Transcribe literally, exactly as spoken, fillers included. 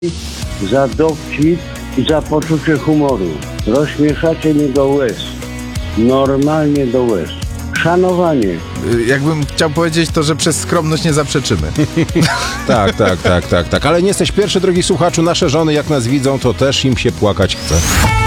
za dowcip i za poczucie humoru. Rozśmieszacie mnie do łez. Normalnie do łez. Szanowanie. Jakbym chciał powiedzieć to, że przez skromność nie zaprzeczymy. Tak, tak, tak, tak, tak. Ale nie jesteś pierwszy, drogi słuchaczu. Nasze żony, jak nas widzą, to też im się płakać chce.